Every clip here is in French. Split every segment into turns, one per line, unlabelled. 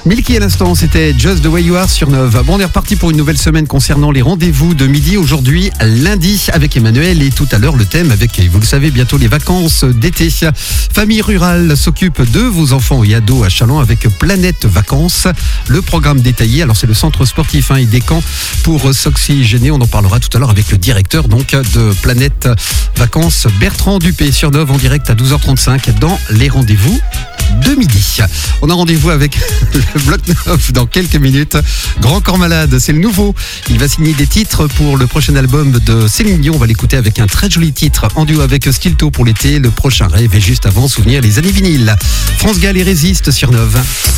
Milky à l'instant, c'était Just the Way You Are sur Nove. Bon, on est reparti pour une nouvelle semaine concernant les rendez-vous de midi. Aujourd'hui, lundi, avec Emmanuel, et tout à l'heure, le thème avec, vous le savez, bientôt les vacances d'été. Famille rurale s'occupe de vos enfants et ados à Châlons avec Planète Vacances. Le programme détaillé, alors c'est le centre sportif et des camps pour s'oxygéner. On en parlera tout à l'heure avec le directeur donc de Planète Vacances, Bertrand Dupé, sur Nove, en direct à 12h35 dans les rendez-vous de midi. On a rendez-vous avec le Bloc 9 dans quelques minutes. Grand Corps Malade, c'est le nouveau. Il va signer des titres pour le prochain album de Céline Dion. On va l'écouter avec un très joli titre en duo avec Skilto pour l'été. Le prochain rêve, et juste avant, souvenir les années vinyles. France Gall et Résiste sur Nove.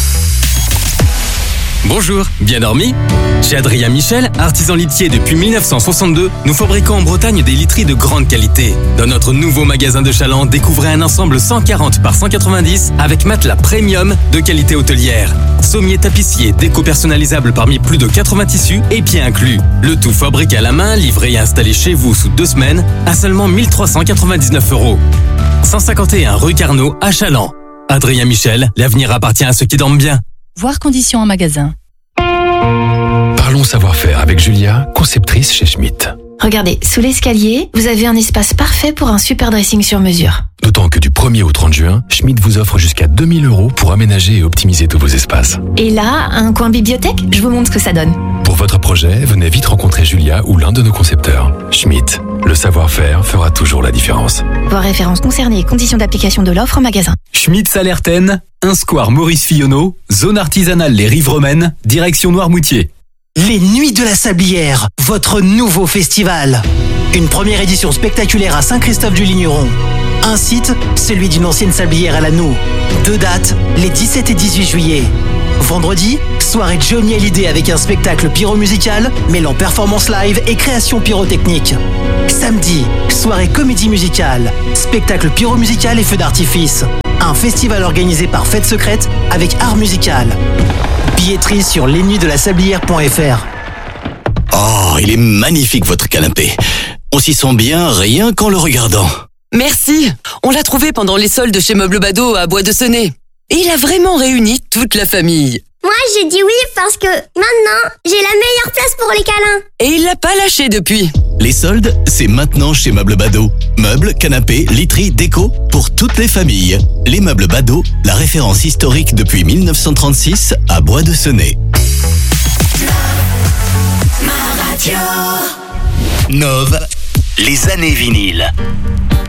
Bonjour, bien dormi? Chez Adrien Michel, artisan litier depuis 1962, nous fabriquons en Bretagne des literies de grande qualité. Dans notre nouveau magasin de Chaland, découvrez un ensemble 140 par 190 avec matelas premium de qualité hôtelière. Sommier tapissier, déco personnalisable parmi plus de 80 tissus et pieds inclus. Le tout fabriqué à la main, livré et installé chez vous sous 2 semaines à seulement 1399 €. 151 rue Carnot à Chaland. Adrien Michel, l'avenir appartient à ceux qui dorment bien.
Voir conditions en magasin.
Parlons savoir-faire avec Julia, conceptrice chez Schmitt.
Regardez, sous l'escalier, vous avez un espace parfait pour un super dressing sur mesure.
D'autant que du 1er au 30 juin, Schmitt vous offre jusqu'à 2000 € pour aménager et optimiser tous vos espaces.
Et là, un coin bibliothèque, je vous montre ce que ça donne.
Pour votre projet, venez vite rencontrer Julia ou l'un de nos concepteurs. Schmitt, le savoir-faire fera toujours la différence.
Voir références concernées et conditions d'application de l'offre en magasin.
Schmitt Salertaine, 1 square Maurice Fillonneau, zone artisanale Les Rives Romaines, direction Noirmoutier.
Les Nuits de la Sablière, votre nouveau festival. Une première édition spectaculaire à Saint-Christophe-du-Ligneron. Un site, celui d'une ancienne sablière à l'Anneau. 2 dates, les 17 et 18 juillet. Vendredi, soirée Johnny Hallyday avec un spectacle pyro-musical mêlant performance live et création pyrotechnique. Samedi, soirée comédie musicale, spectacle pyro-musical et feux d'artifice. Un festival organisé par Fête Secrète avec art musical. Billetterie sur lesnuitsdelasablière.fr.
Oh, il est magnifique votre canapé. On s'y sent bien rien qu'en le regardant.
Merci. On l'a trouvé pendant les soldes chez Meubles Bado à Bois de Senez. Et il a vraiment réuni toute la famille.
Moi, j'ai dit oui parce que maintenant, j'ai la meilleure place pour les câlins.
Et il l'a pas lâché depuis.
Les soldes, c'est maintenant chez Meubles Bado. Meubles, canapés, literie, déco, pour toutes les familles. Les Meubles Bado, la référence historique depuis 1936 à Bois de Senez. Nove, les années vinyles.